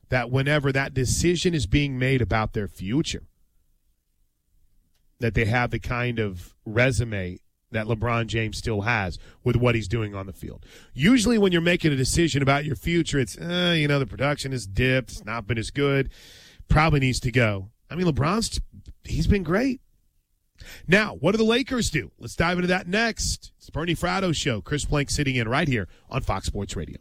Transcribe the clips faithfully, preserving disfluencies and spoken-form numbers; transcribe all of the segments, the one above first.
that whenever that decision is being made about their future, that they have the kind of resume that LeBron James still has with what he's doing on the field. Usually when you're making a decision about your future, it's, uh, you know, the production has dipped. It's not been as good. Probably needs to go. I mean, LeBron's, he's been great. Now, what do the Lakers do? Let's dive into that next. It's the Bernie Fratto Show. Chris Plank sitting in right here on Fox Sports Radio.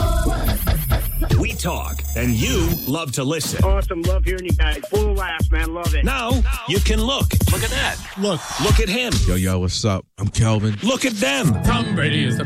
We talk, and you love to listen. Awesome. Love hearing you guys. Full of laughs, man. Love it. Now, you can look. Look at that. Look. Look at him. Yo, yo, what's up? I'm Kelvin. Look at them. Tom Brady is the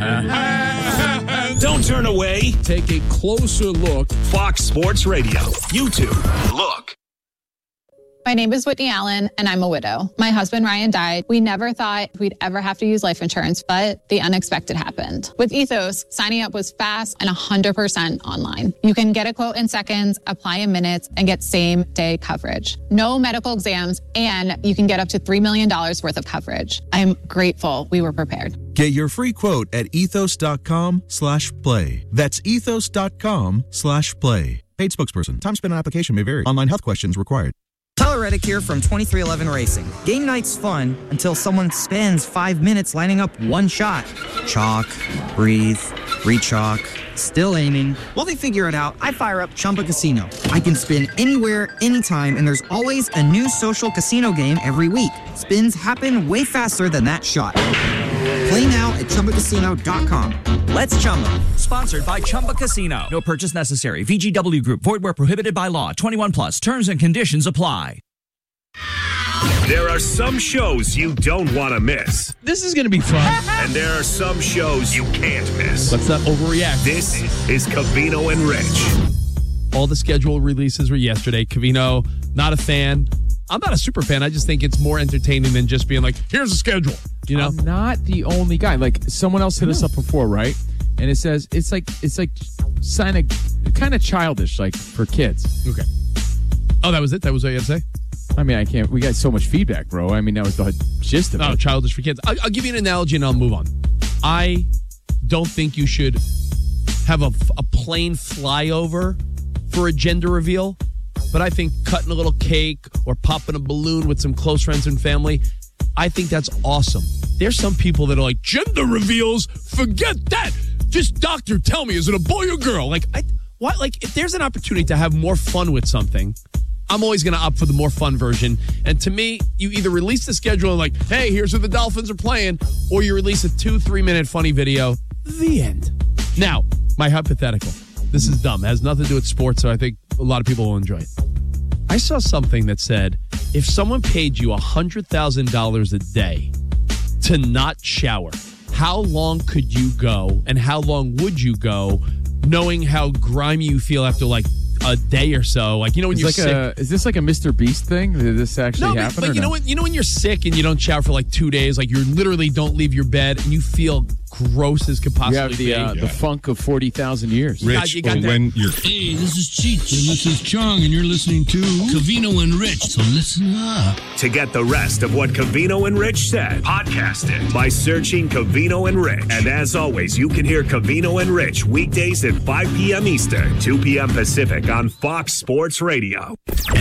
man. Don't turn away. Take a closer look. Fox Sports Radio. YouTube. Look. My name is Whitney Allen, and I'm a widow. My husband, Ryan, died. We never thought we'd ever have to use life insurance, but the unexpected happened. With Ethos, signing up was fast and one hundred percent online. You can get a quote in seconds, apply in minutes, and get same-day coverage. No medical exams, and you can get up to three million dollars worth of coverage. I'm grateful we were prepared. Get your free quote at ethos.com slash play. That's ethos.com slash play. Paid spokesperson. Time spent on application may vary. Online health questions required. Tyler Reddick here from twenty-three eleven Racing. Game night's fun until someone spends five minutes lining up one shot. Chalk, breathe, re-chalk, still aiming. While they figure it out, I fire up Chumba Casino. I can spin anywhere, anytime, and there's always a new social casino game every week. Spins happen way faster than that shot. Play now at Chumba Casino dot com. Let's Chumba. Sponsored by Chumba Casino. No purchase necessary. V G W Group. Void where prohibited by law. twenty-one plus. Terms and conditions apply. There are some shows you don't want to miss. This is going to be fun. And there are some shows you can't miss. Let's not overreact. This is Covino and Rich. All the schedule releases were yesterday. Covino, not a fan. I'm not a super fan. I just think it's more entertaining than just being like, here's the schedule. You know? I'm not the only guy. Like, someone else hit us up before, right? And it says, it's like, it's like kind of, kind of childish, like, for kids. Okay. Oh, that was it? That was what you had to say? I mean, I can't, we got so much feedback, bro. I mean, that was the gist of oh, it. Oh, childish for kids. I'll, I'll give you an analogy and I'll move on. I don't think you should have a, a plane flyover for a gender reveal, but I think cutting a little cake or popping a balloon with some close friends and family, I think that's awesome. There's some people that are like, gender reveals, forget that. Just doctor, tell me, is it a boy or girl? Like, I, why? Like, if there's an opportunity to have more fun with something, I'm always going to opt for the more fun version. And to me, you either release the schedule and like, hey, here's who the Dolphins are playing, or you release a two, three minute funny video. The end. Now, my hypothetical. This is dumb. It has nothing to do with sports, so I think a lot of people will enjoy it. I saw something that said, if someone paid you one hundred thousand dollars a day to not shower, how long could you go and how long would you go knowing how grimy you feel after like a day or so? Like, you know, when it's you're like sick. A, is this like a Mister Beast thing? Did this actually no, happen? But, but you no? know when you know when you're sick and you don't shower for like two days, like you literally don't leave your bed and you feel gross as could possibly you have the, be. Uh, yeah. the funk of forty thousand years. Rich, you got, you got when you're... Hey, this is Cheech, and this is Chong, and you're listening to Covino and Rich, so listen up. To get the rest of what Covino and Rich said, podcast it by searching Covino and Rich. And as always, you can hear Covino and Rich weekdays at five p.m. Eastern, two p.m. Pacific on Fox Sports Radio.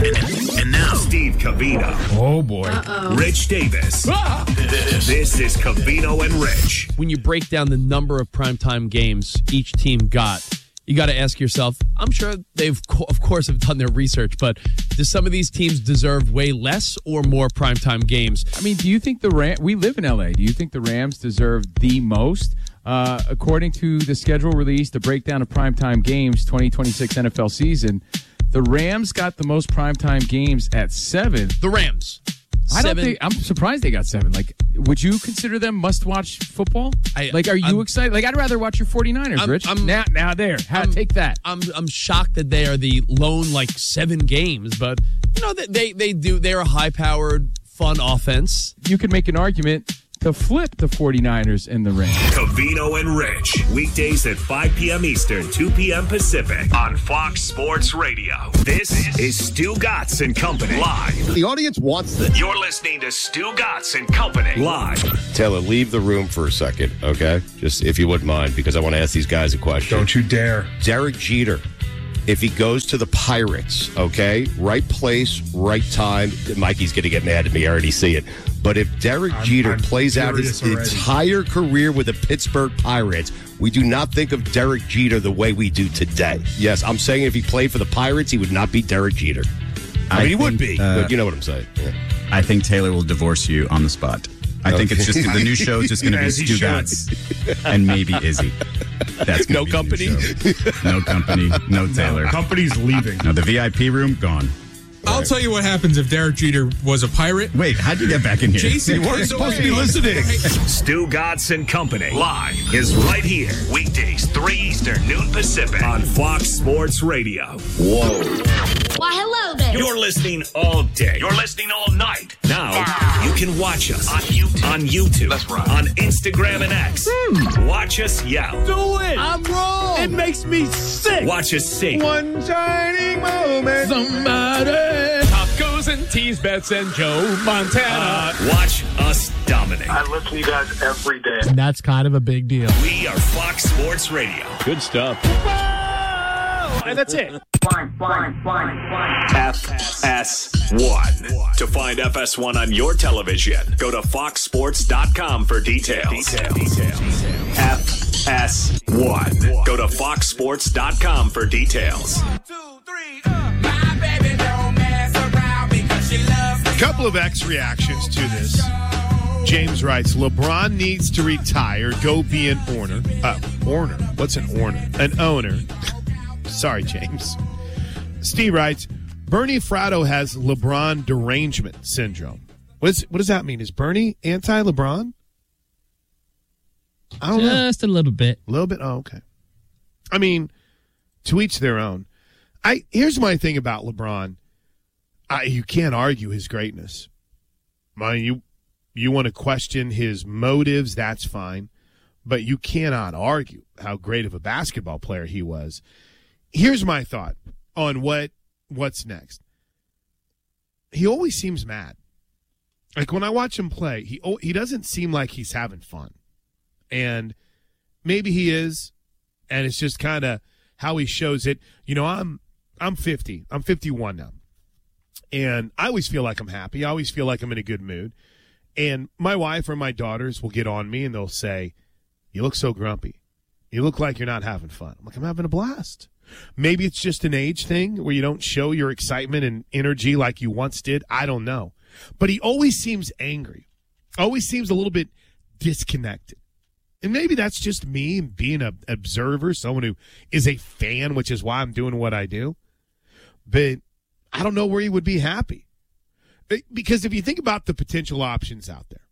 And now, Steve Covino. Oh, boy. Uh-oh. Rich Davis. Ah! This, this is Covino and Rich. When you break down the number of primetime games each team got, you got to ask yourself, I'm sure they've, of course, have done their research, but do some of these teams deserve way less or more primetime games? I mean, do you think the Rams, we live in L A, do you think the Rams deserve the most? Uh, according to the schedule release, the breakdown of primetime games, twenty twenty-six N F L season, the Rams got the most primetime games at seven. The Rams. I Seven. don't think, I'm surprised they got seven. Like, would you consider them must-watch football? I, like, are you I'm, excited? Like, I'd rather watch your 49ers, I'm, Rich. I'm, now, now there. How, I'm, take that. I'm I'm shocked that they are the lone, like, seven games. But, you know, they, they, they do. They're a high-powered, fun offense. You could make an argument to flip the 49ers and the Rams. Covino and Rich, weekdays at five p.m. Eastern, two p.m. Pacific on Fox Sports Radio. This is Stu Gatz and Company live. The audience wants this. You're listening to Stu Gatz and Company live. Taylor, leave the room for a second, okay? Just if you wouldn't mind, because I want to ask these guys a question. Don't you dare. Derek Jeter if he goes to the Pirates, okay, right place, right time. Mikey's going to get mad at me. I already see it. But if Derek I'm, Jeter I'm plays out his already. entire career with the Pittsburgh Pirates, we do not think of Derek Jeter the way we do today. Yes, I'm saying if he played for the Pirates, he would not be Derek Jeter. I, I mean, he think, would be, uh, but you know what I'm saying. Yeah. I think Taylor will divorce you on the spot. I okay. think it's just the new show is just going to be Stu Gatz and maybe Izzy. That's no company, no company, no Taylor. No, company's leaving. No, the V I P room gone. I'll tell you what happens if Derek Jeter was a Pirate. Wait, how'd you get back in here? Jason, you weren't supposed to be listening. Stu Gatz and Company live is right here. Weekdays, three Eastern, noon Pacific on Fox Sports Radio. Whoa. Why, hello there. You're listening all day. You're listening all night. Now you can watch us on YouTube. On YouTube. That's right. On Instagram and X. Hmm. Watch us yell. Do it. I'm wrong. It makes me sick. Watch us sing. One shining moment. Somebody. Tacos and teas, bets and Joe Montana. Uh, watch us dominate. I listen to you guys every day. And that's kind of a big deal. We are Fox Sports Radio. Good stuff. And that's it. Fine, fine, fine, fine. F S one. To find F S one on your television, go to fox sports dot com for details. Details. Details. F S one. Go to fox sports dot com for details. A couple of X reactions to this. James writes, LeBron needs to retire, go be an owner. Uh, owner? What's an owner? An owner. Sorry, James. Steve writes, Bernie Fratto has LeBron derangement syndrome. What, is, what does that mean? Is Bernie anti-LeBron? I don't Just know. Just a little bit. A little bit? Oh, okay. I mean, to each their own. I Here's my thing about LeBron. I, you can't argue his greatness. I mean, you, you want to question his motives, that's fine. But you cannot argue how great of a basketball player he was. Here's my thought on what what's next. He always seems mad. Like when I watch him play, he he doesn't seem like he's having fun. And maybe he is, and it's just kind of how he shows it. You know, I'm I'm fifty. I'm fifty-one now. And I always feel like I'm happy. I always feel like I'm in a good mood. And my wife or my daughters will get on me and they'll say, "You look so grumpy. You look like you're not having fun." I'm like, "I'm having a blast." Maybe it's just an age thing where you don't show your excitement and energy like you once did. I don't know. But he always seems angry. Always seems a little bit disconnected. And maybe that's just me being an observer, someone who is a fan, which is why I'm doing what I do. But I don't know where he would be happy. Because if you think about the potential options out there,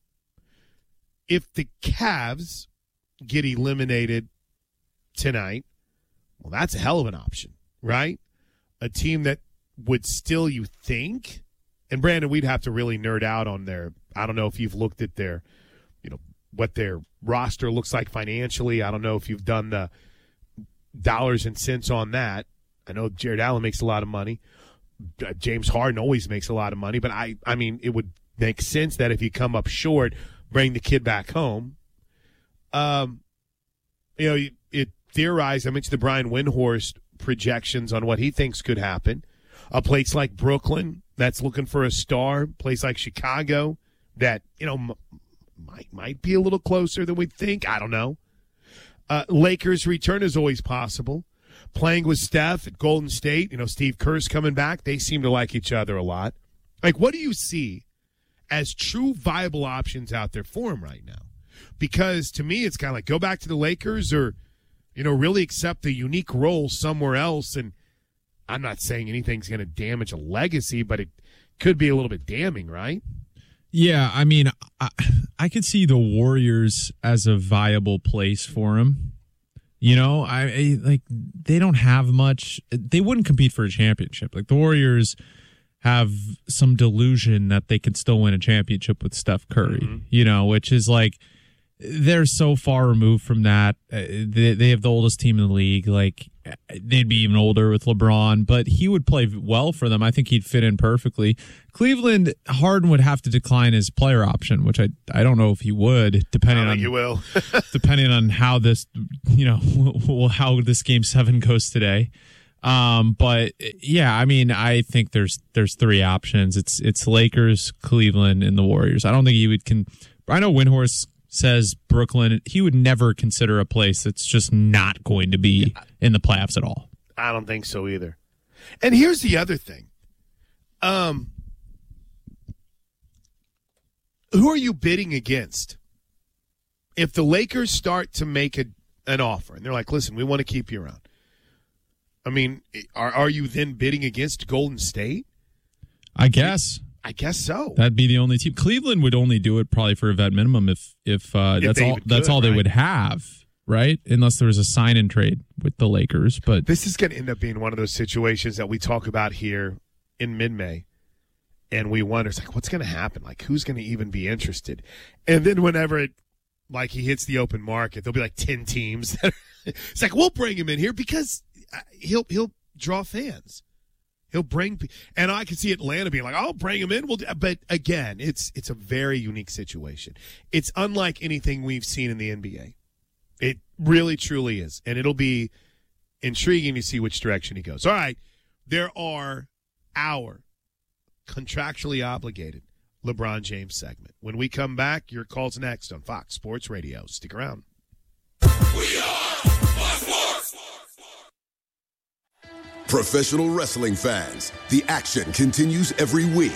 if the Cavs get eliminated tonight, well, that's a hell of an option, right? A team that would still, you think, and Brandon, we'd have to really nerd out on their, I don't know if you've looked at their, you know, what their roster looks like financially. I don't know if you've done the dollars and cents on that. I know Jared Allen makes a lot of money. James Harden always makes a lot of money, but I, I mean, it would make sense that if you come up short, bring the kid back home. Um, you know, it theorized, I mentioned the Brian Windhorst projections on what he thinks could happen. A place like Brooklyn that's looking for a star, place like Chicago that, you know, m- might might be a little closer than we think. I don't know. Uh, Lakers return is always possible. Playing with Steph at Golden State, you know, Steve Kerr's coming back. They seem to like each other a lot. Like, what do you see as true viable options out there for him right now? Because to me, it's kind of like go back to the Lakers or, you know, really accept the unique role somewhere else. And I'm not saying anything's going to damage a legacy, but it could be a little bit damning, right? Yeah, I mean, I, I could see the Warriors as a viable place for him. You know, I, I like they don't have much. They wouldn't compete for a championship. Like the Warriors have some delusion that they could still win a championship with Steph Curry. Mm-hmm. You know, which is like they're so far removed from that. Uh, they, they have the oldest team in the league. Like they'd be even older with LeBron, but he would play well for them. I think he'd fit in perfectly. Cleveland, Harden would have to decline his player option, which I I don't know if he would, depending I on think he will. depending on how this, you know, how this game seven goes today. Um, but yeah, I mean, I think there's there's three options. It's it's Lakers, Cleveland, and the Warriors. I don't think he would. Con- I know Windhorst says Brooklyn. He would never consider a place that's just not going to be in the playoffs at all. I don't think so either. And here's the other thing. Um, who are you bidding against? If the Lakers start to make a, an offer and they're like, listen, we want to keep you around. I mean, are are you then bidding against Golden State? I guess. I guess so. That'd be the only team. Cleveland would only do it probably for a vet minimum if if, uh, if that's all that's could, all they right? would have, right? Unless there was a sign and trade with the Lakers. But this is going to end up being one of those situations that we talk about here in mid-May, and we wonder, it's like, what's going to happen? Like, who's going to even be interested? And then whenever it, like, he hits the open market, there'll be like ten teams. It's like, we'll bring him in here because he'll he'll draw fans. He'll bring, and I can see Atlanta being like, "I'll bring him in." We'll, but again, it's it's a very unique situation. It's unlike anything we've seen in the N B A. It really, truly is, and it'll be intriguing to see which direction he goes. All right, there are our contractually obligated LeBron James segment. When we come back, your call's next on Fox Sports Radio. Stick around. We are Fox Sports. Professional wrestling fans, the action continues every week.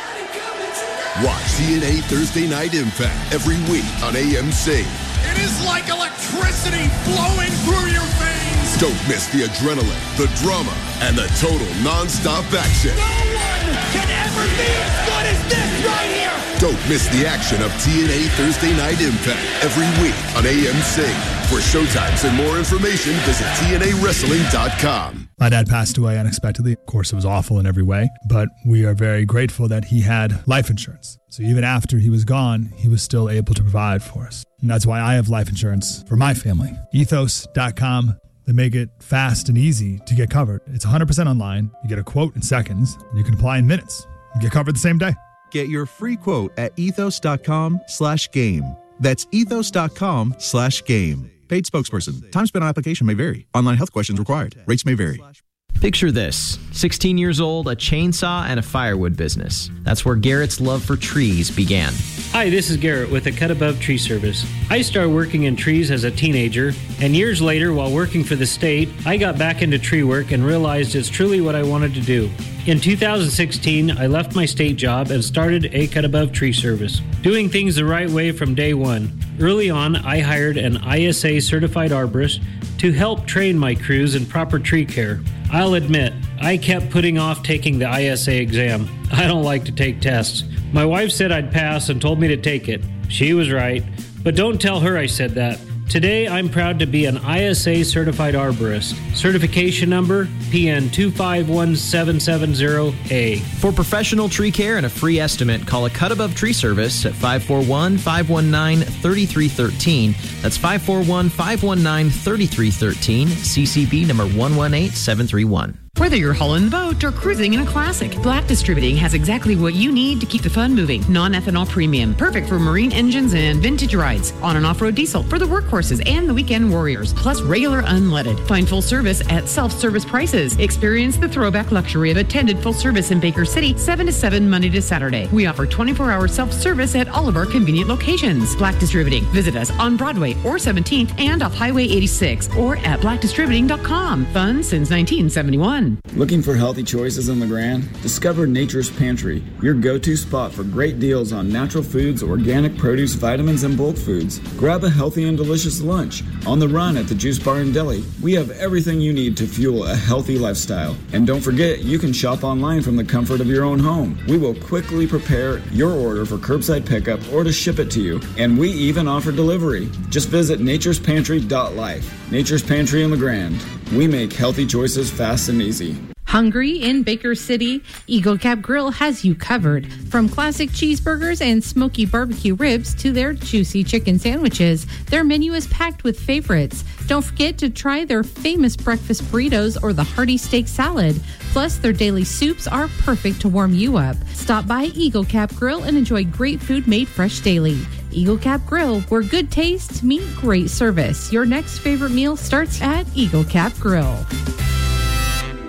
Watch T N A Thursday Night Impact every week on A M C. It is like electricity flowing through your veins. Don't miss the adrenaline, the drama, and the total non-stop action. No one can ever be as good as this right here. Don't miss the action of T N A Thursday Night Impact every week on A M C. For showtimes and more information, visit T N A wrestling dot com. My dad passed away unexpectedly. Of course, it was awful in every way, but we are very grateful that he had life insurance. So even after he was gone, he was still able to provide for us. And that's why I have life insurance for my family. Ethos dot com. They make it fast and easy to get covered. It's one hundred percent online. You get a quote in seconds, and you can apply in minutes. You get covered the same day. Get your free quote at ethos dot com slash game. That's ethos dot com slash game. Paid spokesperson. Time spent on application may vary. Online health questions required. Rates may vary. Picture this. sixteen years old, a chainsaw, and a firewood business. That's where Garrett's love for trees began. Hi, this is Garrett with a Cut Above Tree Service. I started working in trees as a teenager, and years later, while working for the state, I got back into tree work and realized it's truly what I wanted to do. In two thousand sixteen, I left my state job and started a Cut Above Tree Service, doing things the right way from day one. Early on, I hired an I S A certified arborist to help train my crews in proper tree care. I'll admit, I kept putting off taking the I S A exam. I don't like to take tests. My wife said I'd pass and told me to take it. She was right, but don't tell her I said that. Today, I'm proud to be an I S A certified arborist. Certification number P N two five one seven seven zero A. For professional tree care and a free estimate, call a Cut Above Tree Service at five four one, five one nine, three three one three. That's five four one, five one nine, three three one three, C C B number one one eight seven three one. Whether you're hauling the boat or cruising in a classic, Black Distributing has exactly what you need to keep the fun moving. Non-ethanol premium, perfect for marine engines and vintage rides. On and off-road diesel for the workhorses and the weekend warriors, plus regular unleaded. Find full service at self-service prices. Experience the throwback luxury of attended full service in Baker City, seven to seven Monday to Saturday. We offer twenty-four hour self-service at all of our convenient locations. Black Distributing. Visit us on Broadway or seventeenth and off Highway eighty-six or at black distributing dot com. Fun since nineteen seventy-one. Looking for healthy choices in LeGrand? Discover Nature's Pantry, your go-to spot for great deals on natural foods, organic produce, vitamins, and bulk foods. Grab a healthy and delicious lunch. On the run at the Juice Bar and Deli, we have everything you need to fuel a healthy lifestyle. And don't forget, you can shop online from the comfort of your own home. We will quickly prepare your order for curbside pickup or to ship it to you. And we even offer delivery. Just visit natures pantry dot life. Nature's Pantry in LeGrand. We make healthy choices fast and easy. Hungry in Baker City? Eagle Cap Grill has you covered. From classic cheeseburgers and smoky barbecue ribs to their juicy chicken sandwiches, their menu is packed with favorites. Don't forget to try their famous breakfast burritos or the hearty steak salad. Plus, their daily soups are perfect to warm you up. Stop by Eagle Cap Grill and enjoy great food made fresh daily. Eagle Cap Grill, where good taste meet great service. Your next favorite meal starts at Eagle Cap Grill.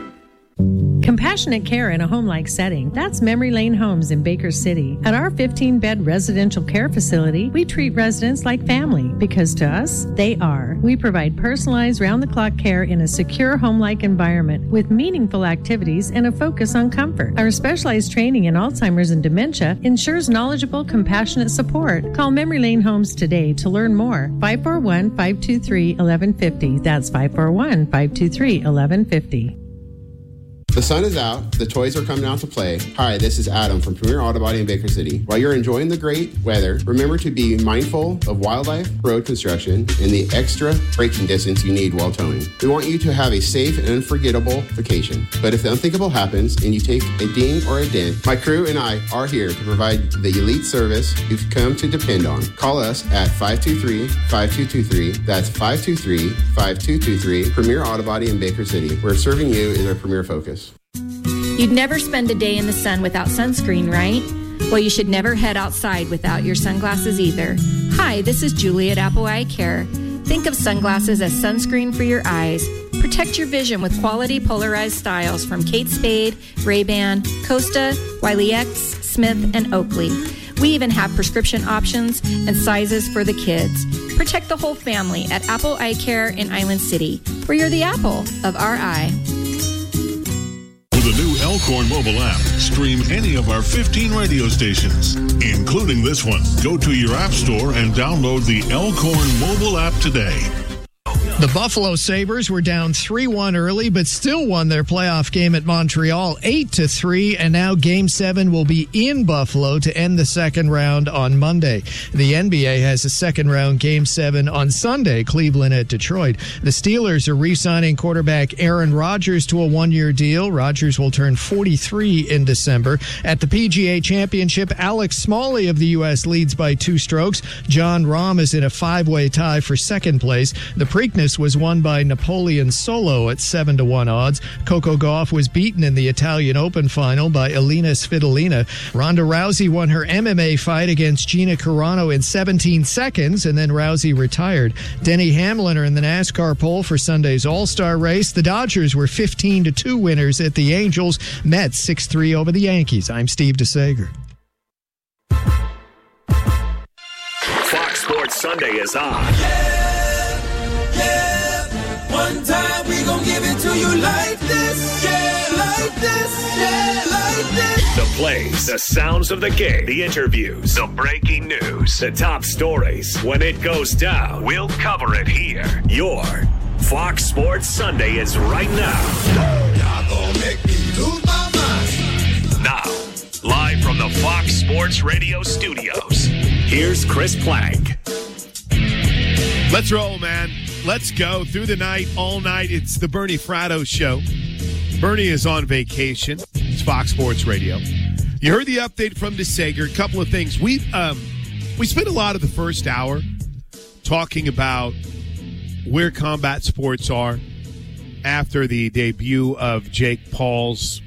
Compassionate care in a home-like setting. That's Memory Lane Homes in Baker City. At our fifteen-bed residential care facility, we treat residents like family because to us, they are. We provide personalized round-the-clock care in a secure home-like environment with meaningful activities and a focus on comfort. Our specialized training in Alzheimer's and dementia ensures knowledgeable, compassionate support. Call Memory Lane Homes today to learn more. five four one, five two three, one one five zero. That's five four one, five two three, one one five zero. The sun is out. The toys are coming out to play. Hi, this is Adam from Premier Auto Body in Baker City. While you're enjoying the great weather, remember to be mindful of wildlife, road construction, and the extra braking distance you need while towing. We want you to have a safe and unforgettable vacation. But if the unthinkable happens and you take a ding or a dent, my crew and I are here to provide the elite service you've come to depend on. Call us at five two three, five two two three. That's five two three, five two two three. Premier Auto Body in Baker City, where serving you is our premier focus. You'd never spend a day in the sun without sunscreen, right? Well, you should never head outside without your sunglasses either. Hi, this is Julie at Apple Eye Care. Think of sunglasses as sunscreen for your eyes. Protect your vision with quality polarized styles from Kate Spade, Ray-Ban, Costa, Wiley X, Smith, and Oakley. We even have prescription options and sizes for the kids. Protect the whole family at Apple Eye Care in Island City, where you're the apple of our eye. With the new Elkhorn mobile app, stream any of our fifteen radio stations, including this one. Go to your app store and download the Elkhorn mobile app today. The Buffalo Sabres were down three one early, but still won their playoff game at Montreal eight to three, and now Game seven will be in Buffalo to end the second round on Monday. The N B A has a second-round Game seven on Sunday, Cleveland at Detroit. The Steelers are re-signing quarterback Aaron Rodgers to a one-year deal. Rodgers will turn forty-three in December. At the P G A Championship, Alex Smalley of the U S leads by two strokes. John Rahm is in a five-way tie for second place. The Preakness was won by Napoleon Solo at seven to one odds. Coco Gauff was beaten in the Italian Open final by Elina Svitolina. Ronda Rousey won her M M A fight against Gina Carano in seventeen seconds, and then Rousey retired. Denny Hamlin are in the NASCAR pole for Sunday's All-Star race. The Dodgers were fifteen to two winners at the Angels. Mets six three over the Yankees. I'm Steve DeSager. Fox Sports Sunday is on. One time we gon' give it to you like this, yeah, like this, yeah, like this. The plays, the sounds of the game, the interviews, the breaking news, the top stories. When it goes down, we'll cover it here. Your Fox Sports Sunday is right now. Y'all gon' make me lose my mind. Now, live from the Fox Sports Radio studios, here's Chris Plank. Let's roll, man. Let's go through the night, all night. It's the Bernie Fratto Show. Bernie is on vacation. It's Fox Sports Radio. You heard the update from DeSager. A couple of things. We um, we spent a lot of the first hour talking about where combat sports are after the debut of Jake Paul's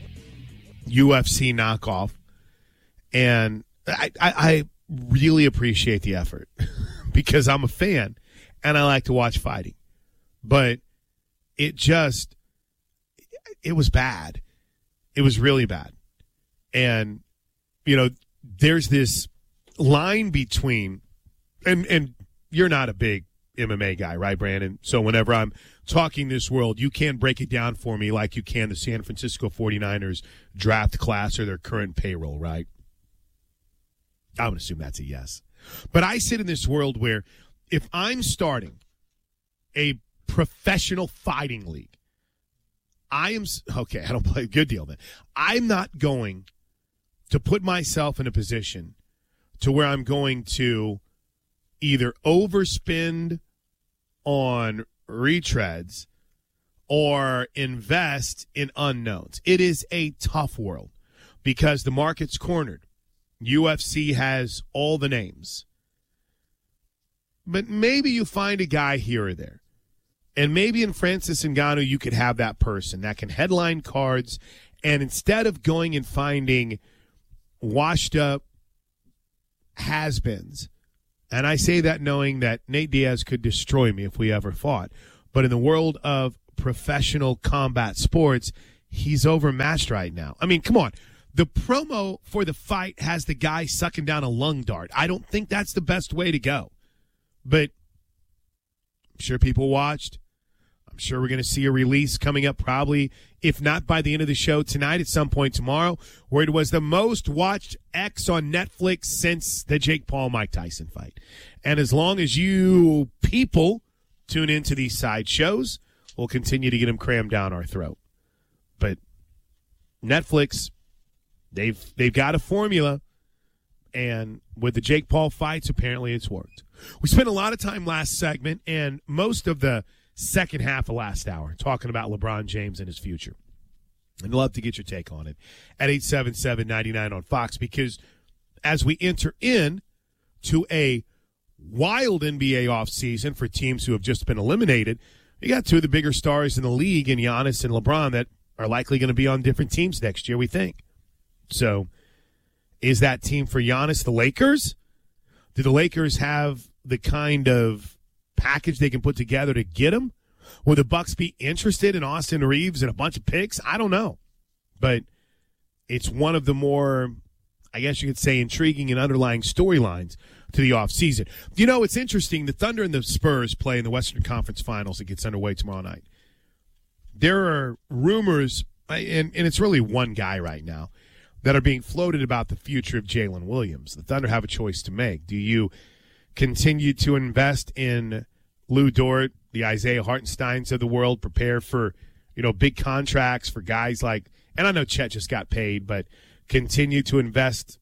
U F C knockoff. And I, I, I really appreciate the effort because I'm a fan. And I like to watch fighting. But it just, it was bad. It was really bad. And, you know, there's this line between, and, and you're not a big M M A guy, right, Brandon? So whenever I'm talking this world, you can't break it down for me like you can the San Francisco forty-niners draft class or their current payroll, right? I would assume that's a yes. But I sit in this world where if I'm starting a professional fighting league, I am okay. I don't play. Good deal then. I'm not going to put myself in a position to where I'm going to either overspend on retreads or invest in unknowns. It is a tough world because the market's cornered. U F C has all the names. But maybe you find a guy here or there. And maybe in Francis Ngannou you could have that person that can headline cards. And instead of going and finding washed up has-beens, and I say that knowing that Nate Diaz could destroy me if we ever fought. But in the world of professional combat sports, he's overmatched right now. I mean, come on. The promo for the fight has the guy sucking down a lung dart. I don't think that's the best way to go. But I'm sure people watched. I'm sure we're going to see a release coming up probably, if not by the end of the show tonight, at some point tomorrow, where it was the most watched X on Netflix since the Jake Paul-Mike Tyson fight. And as long as you people tune into these side shows, we'll continue to get them crammed down our throat. But Netflix, they've they've got a formula, and with the Jake Paul fights, apparently it's worked. We spent a lot of time last segment and most of the second half of last hour talking about LeBron James and his future. I'd love to get your take on it at eight seven seven, nine nine on Fox, because as we enter in to a wild N B A offseason for teams who have just been eliminated, you got two of the bigger stars in the league in Giannis and LeBron that are likely going to be on different teams next year, we think. So is that team for Giannis the Lakers? Do the Lakers have the kind of package they can put together to get him? Will the Bucks be interested in Austin Reeves and a bunch of picks? I don't know. But it's one of the more, I guess you could say, intriguing and underlying storylines to the offseason. You know, it's interesting. The Thunder and the Spurs play in the Western Conference Finals that gets underway tomorrow night. There are rumors, and, and it's really one guy right now, that are being floated about the future of Jalen Williams. The Thunder have a choice to make. Do you continue to invest in Lou Dort, the Isaiah Hartensteins of the world, prepare for, you know, big contracts for guys like, and I know Chet just got paid, but continue to invest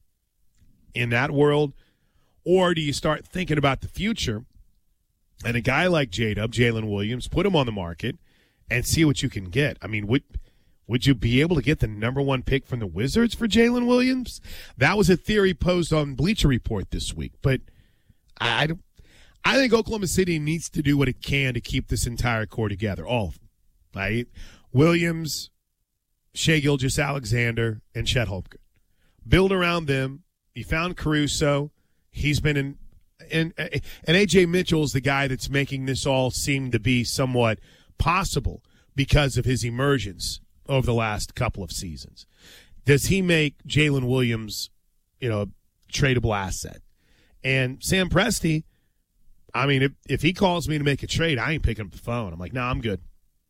in that world? Or do you start thinking about the future and a guy like J-Dub, Jalen Williams, put him on the market and see what you can get? I mean, would would you be able to get the number one pick from the Wizards for Jalen Williams? That was a theory posed on Bleacher Report this week, but I, I don't. I think Oklahoma City needs to do what it can to keep this entire core together, all of them, right? Williams, Shai Gilgeous-Alexander, and Chet Holmgren. Build around them. You found Caruso. He's been in, and, and A J Mitchell is the guy that's making this all seem to be somewhat possible because of his emergence over the last couple of seasons. Does he make Jalen Williams, you know, a tradable asset? And Sam Presti, I mean, if, if he calls me to make a trade, I ain't picking up the phone. I'm like, no, nah, I'm good.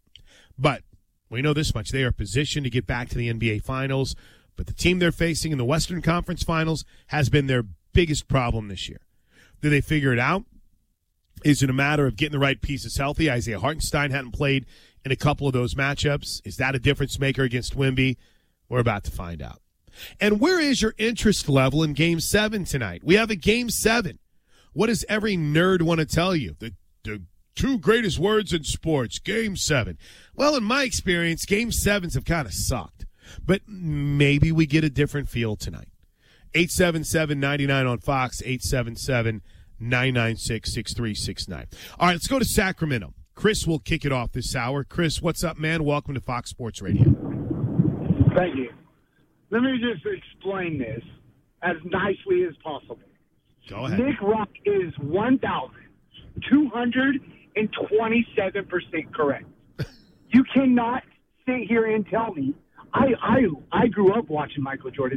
But we know this much. They are positioned to get back to the N B A Finals, but the team they're facing in the Western Conference Finals has been their biggest problem this year. Did they figure it out? Is it a matter of getting the right pieces healthy? Isaiah Hartenstein hadn't played in a couple of those matchups. Is that a difference maker against Wemby? We're about to find out. And where is your interest level in Game seven tonight? We have a Game seven. What does every nerd want to tell you? The, the two greatest words in sports, Game seven. Well, in my experience, Game sevens have kind of sucked. But maybe we get a different feel tonight. eight seven seven, nine nine on Fox, eight seven seven, nine nine six, six three six nine. All right, let's go to Sacramento. Chris will kick it off this hour. Chris, what's up, man? Welcome to Fox Sports Radio. Thank you. Let me just explain this as nicely as possible. Go ahead. Nick Rock is one thousand two hundred twenty-seven percent correct. You cannot sit here and tell me. I, I, I grew up watching Michael Jordan.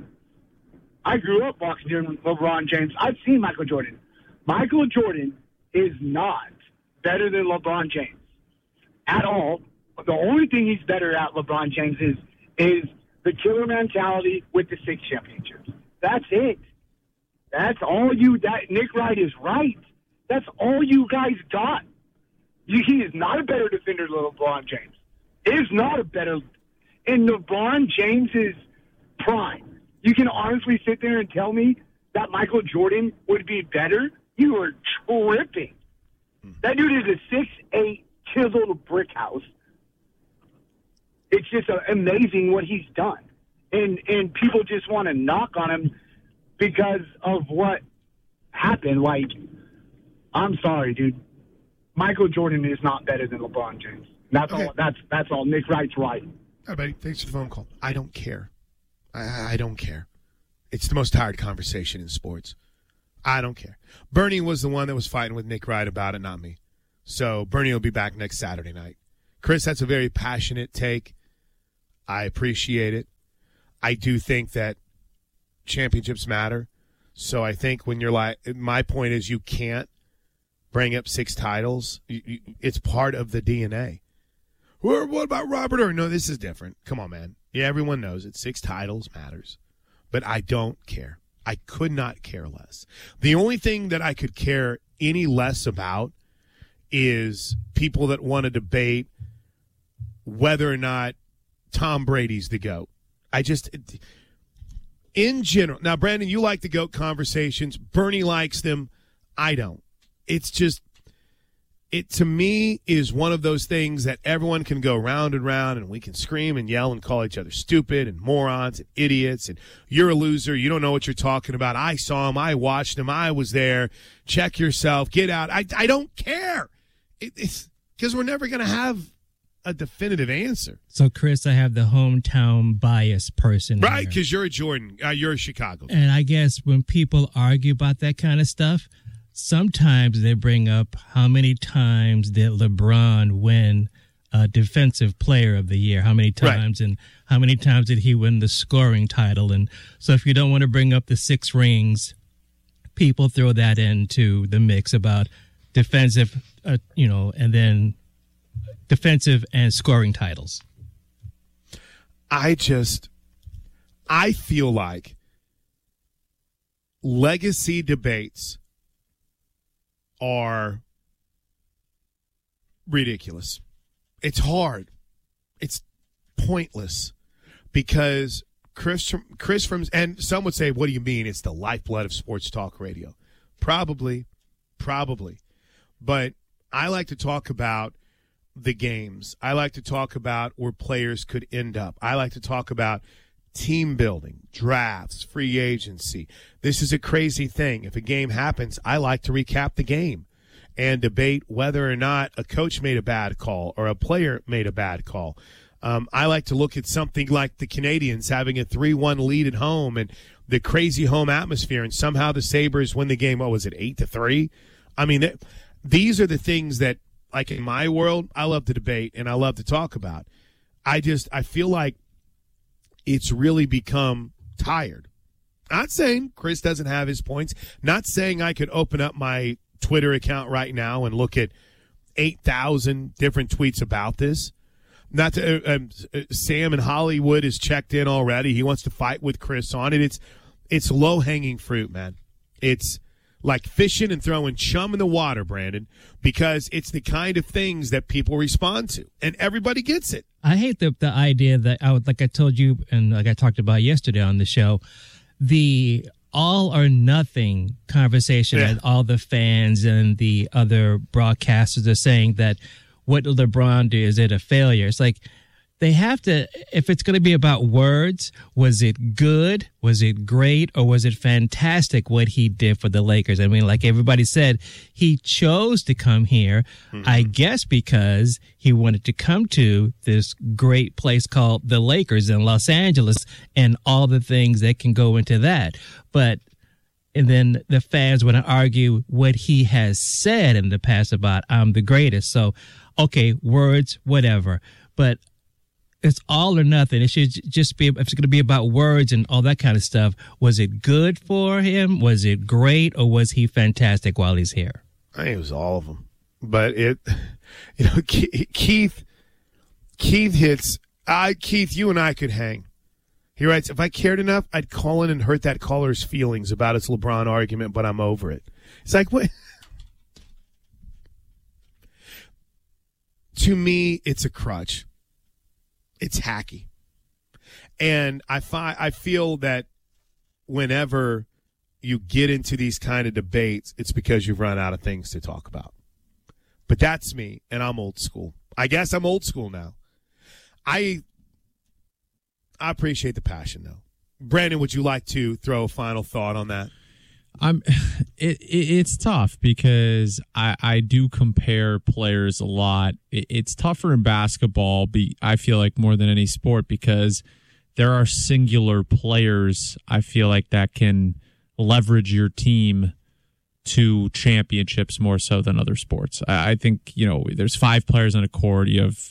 I grew up watching LeBron James. I've seen Michael Jordan. Michael Jordan is not better than LeBron James at all. The only thing he's better at, LeBron James, is is the killer mentality with the six championships. That's it. That's all you. That Nick Wright is right. That's all you guys got. You, he is not a better defender than LeBron James. Is not a better. In LeBron James's prime, you can honestly sit there and tell me that Michael Jordan would be better? You are tripping. That dude is a six eight chiseled brick house. It's just uh, amazing what he's done. And and people just want to knock on him because of what happened. Like, I'm sorry, dude. Michael Jordan is not better than LeBron James. That's okay. all. That's that's all. Nick Wright's right. All right, buddy. Thanks for the phone call. I don't care. I, I don't care. It's the most tired conversation in sports. I don't care. Bernie was the one that was fighting with Nick Wright about it, not me. So Bernie will be back next Saturday night. Chris, that's a very passionate take. I appreciate it. I do think that championships matter. So I think when you're like, my point is you can't bring up six titles. You, you, it's part of the D N A. What about Robert Ory? No, this is different. Come on, man. Yeah, everyone knows it. Six titles matters. But I don't care. I could not care less. The only thing that I could care any less about is people that want to debate whether or not Tom Brady's the GOAT. I just, in general, now, Brandon, you like the GOAT conversations. Bernie likes them. I don't. It's just, it to me is one of those things that everyone can go round and round and we can scream and yell and call each other stupid and morons and idiots and you're a loser. You don't know what you're talking about. I saw him. I watched him. I was there. Check yourself. Get out. I, I don't care. It, it's because we're never going to have a definitive answer. So, Chris, I have the hometown bias person. Right, because you're a Jordan. Uh, you're a Chicago. And I guess when people argue about that kind of stuff, sometimes they bring up how many times did LeBron win a defensive player of the year? How many times? Right. And how many times did he win the scoring title? And so if you don't want to bring up the six rings, people throw that into the mix about defensive, uh, you know, and then defensive and scoring titles. I just, I feel like legacy debates are ridiculous. It's hard. It's pointless because Chris, Chris from, and some would say, what do you mean? It's the lifeblood of sports talk radio. Probably, probably. But I like to talk about the games. I like to talk about where players could end up. I like to talk about team building, drafts, free agency. This is a crazy thing. If a game happens, I like to recap the game and debate whether or not a coach made a bad call or a player made a bad call. Um, I like to look at something like the Canadians having a three one lead at home and the crazy home atmosphere, and somehow the Sabres win the game. What was it, eight to three? I mean, th- these are the things that, like in my world, I love to debate and I love to talk about. I just, I feel like it's really become tired. Not saying Chris doesn't have his points. Not saying I could open up my Twitter account right now and look at eight thousand different tweets about this. Not to, uh, um, Sam in Hollywood is checked in already. He wants to fight with Chris on it. It's, it's low-hanging fruit, man. It's like fishing and throwing chum in the water, Brandon, because it's the kind of things that people respond to, and everybody gets it. I hate the the idea that, I would, like I told you and like I talked about yesterday on the show, the all or nothing conversation Yeah. that all the fans and the other broadcasters are saying that what did LeBron do? Is it a failure? It's like they have to, if it's going to be about words, was it good? Was it great? Or was it fantastic what he did for the Lakers? I mean, like everybody said, he chose to come here, mm-hmm. I guess because he wanted to come to this great place called the Lakers in Los Angeles and all the things that can go into that. But and then the fans want to argue what he has said in the past about I'm the greatest. So, okay, words, whatever. But it's all or nothing. It should just be, if it's going to be about words and all that kind of stuff, was it good for him? Was it great? Or was he fantastic while he's here? I think it was all of them. But it, you know, Keith, Keith hits, I, Keith, you and I could hang. He writes, if I cared enough, I'd call in and hurt that caller's feelings about his LeBron argument, but I'm over it. It's like, what? To me, it's a crutch. It's hacky. And I fi- I feel that whenever you get into these kind of debates, it's because you've run out of things to talk about. But that's me, and I'm old school. I guess I'm old school now. I I appreciate the passion, though. Brandon, would you like to throw a final thought on that? I'm. It, it, it's tough because I, I do compare players a lot. It, it's tougher in basketball. Be I feel like more than any sport because there are singular players. I feel like that can leverage your team to championships more so than other sports. I, I think you know there's five players on a court. You have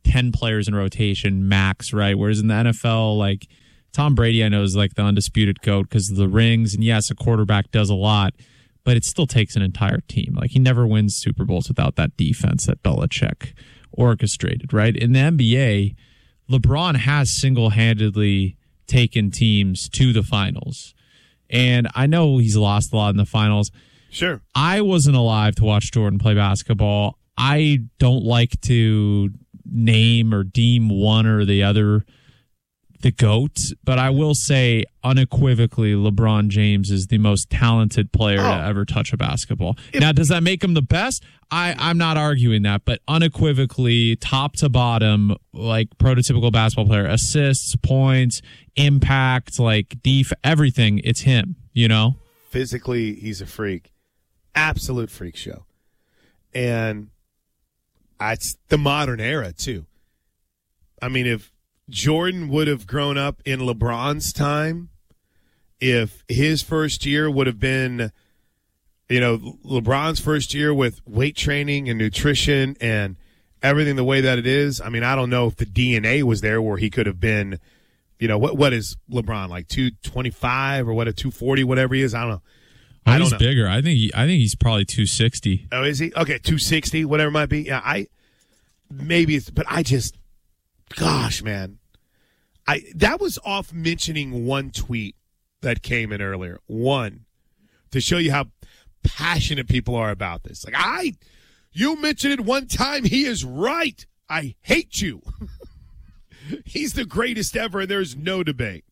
ten players in rotation max, right? Whereas in the N F L, like Tom Brady, I know is like the undisputed GOAT because of the rings, and yes, a quarterback does a lot, but it still takes an entire team. Like he never wins Super Bowls without that defense that Belichick orchestrated, right? In the N B A, LeBron has single-handedly taken teams to the finals. And I know he's lost a lot in the finals. Sure. I wasn't alive to watch Jordan play basketball. I don't like to name or deem one or the other the GOAT, but I will say unequivocally LeBron James is the most talented player oh. to ever touch a basketball. If, now, does that make him the best? I, I'm not arguing that, but unequivocally, top to bottom, like prototypical basketball player, assists, points, impact, like def, everything, it's him, you know? Physically, he's a freak. Absolute freak show. And it's the modern era, too. I mean, if Jordan would have grown up in LeBron's time, if his first year would have been, you know, LeBron's first year with weight training and nutrition and everything the way that it is, I mean, I don't know if the D N A was there where he could have been, you know, what what is LeBron, like two twenty-five or what, a two forty, whatever he is? I don't know. Oh, I don't he's know. bigger. I think he, I think he's probably two sixty. Oh, is he? Okay, two sixty, whatever it might be. Yeah, I maybe it's, but I just, gosh, man. I that was off mentioning one tweet that came in earlier. One, to show you how passionate people are about this. Like, I, you mentioned it one time. He is right. I hate you. He's the greatest ever, and there's no debate.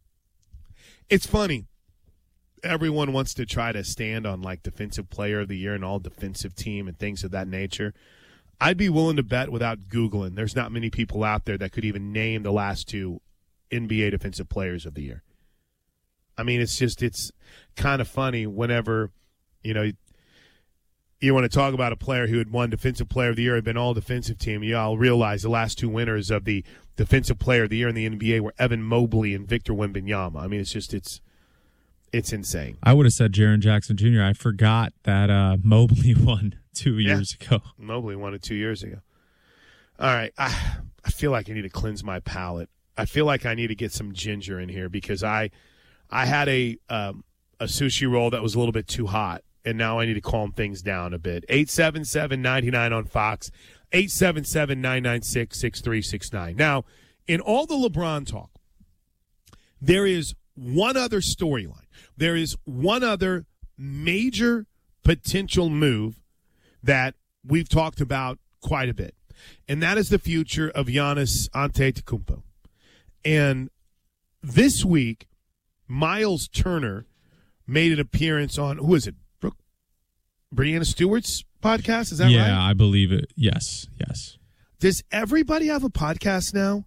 It's funny. Everyone wants to try to stand on, like, defensive player of the year and all defensive team and things of that nature. I'd be willing to bet without Googling. There's not many people out there that could even name the last two N B A defensive players of the year. I mean, it's just, it's kind of funny whenever, you know, you want to talk about a player who had won defensive player of the year, had been all defensive team. You all realize the last two winners of the defensive player of the year in the N B A were Evan Mobley and Victor Wembanyama. I mean, it's just, it's, it's insane. I would have said Jaren Jackson Junior I forgot that uh, Mobley won two yeah. years ago. Mobley won it two years ago. All right. I, I feel like I need to cleanse my palate. I feel like I need to get some ginger in here because I I had a um, a sushi roll that was a little bit too hot, and now I need to calm things down a bit. eight seven seven, nine nine on Fox, eight seven seven, nine nine six, six three six nine. Now, in all the LeBron talk, there is one other storyline. There is one other major potential move that we've talked about quite a bit, and that is the future of Giannis Antetokounmpo. And this week, Miles Turner made an appearance on, who is it, Brooke, Brianna Stewart's podcast? Is that yeah, right? Yeah, I believe it. Yes, yes. Does everybody have a podcast now?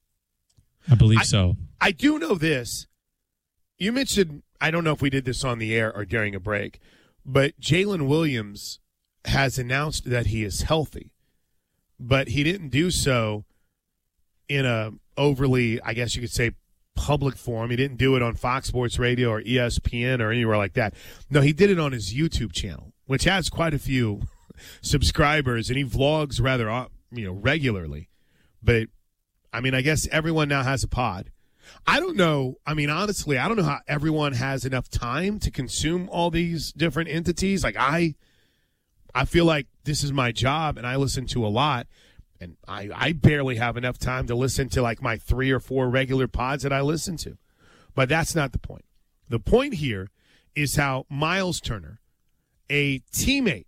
I believe I, so. I do know this. You mentioned, I don't know if we did this on the air or during a break, but Jalen Williams has announced that he is healthy, but he didn't do so in a overly, I guess you could say, public forum. He didn't do it on Fox Sports Radio or E S P N or anywhere like that. No, he did it on his YouTube channel, which has quite a few subscribers, and he vlogs rather, you know, regularly. But, I mean, I guess everyone now has a pod. I don't know. I mean, honestly, I don't know how everyone has enough time to consume all these different entities. Like, I, I feel like this is my job, and I listen to a lot. And I, I barely have enough time to listen to like my three or four regular pods that I listen to. But that's not the point. The point here is how Miles Turner, a teammate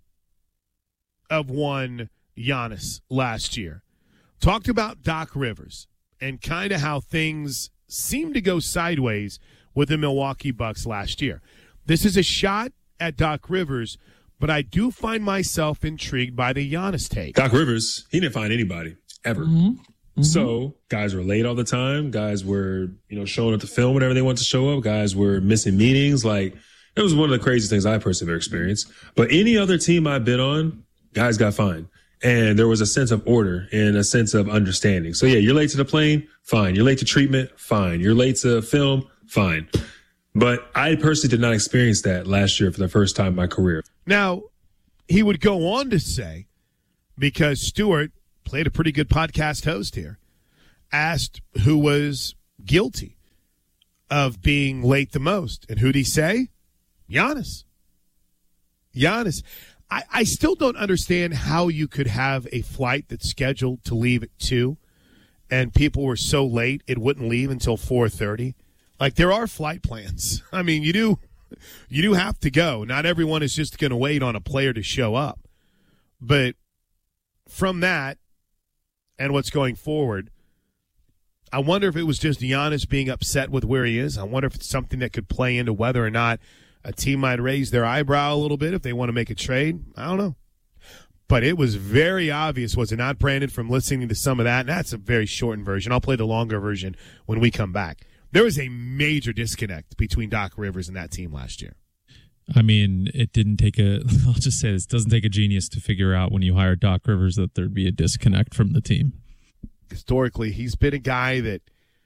of one Giannis last year, talked about Doc Rivers and kind of how things seemed to go sideways with the Milwaukee Bucks last year. This is a shot at Doc Rivers, but I do find myself intrigued by the Giannis take. Doc Rivers, he didn't find anybody, ever. Mm-hmm. Mm-hmm. So guys were late all the time. Guys were, you know, showing up to film whenever they wanted to show up. Guys were missing meetings. Like, it was one of the craziest things I personally ever experienced. But any other team I've been on, guys got fined. And there was a sense of order and a sense of understanding. So, yeah, you're late to the plane, fine. You're late to treatment, fine. You're late to film, fine. But I personally did not experience that last year for the first time in my career. Now, he would go on to say, because Stewart played a pretty good podcast host here, asked who was guilty of being late the most. And who'd he say? Giannis. Giannis. I, I still don't understand how you could have a flight that's scheduled to leave at two and people were so late it wouldn't leave until four thirty. Like, there are flight plans. I mean, you do you do have to go. Not everyone is just going to wait on a player to show up. But from that and what's going forward, I wonder if it was just Giannis being upset with where he is. I wonder if it's something that could play into whether or not a team might raise their eyebrow a little bit if they want to make a trade. I don't know. But it was very obvious, was it not, Brandon, from listening to some of that? And that's a very shortened version. I'll play the longer version when we come back. There was a major disconnect between Doc Rivers and that team last year. I mean, it didn't take a, I'll just say this, it doesn't take a genius to figure out when you hire Doc Rivers that there'd be a disconnect from the team. Historically, he's been a guy that